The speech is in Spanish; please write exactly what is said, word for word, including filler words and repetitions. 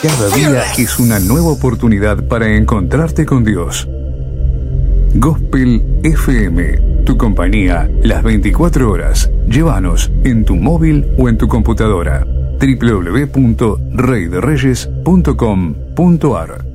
Cada día es una nueva oportunidad para encontrarte con Dios. Gospel F M, tu compañía las veinticuatro horas. Llévanos en tu móvil o en tu computadora. doble u doble u doble u punto rey de reyes punto com punto a r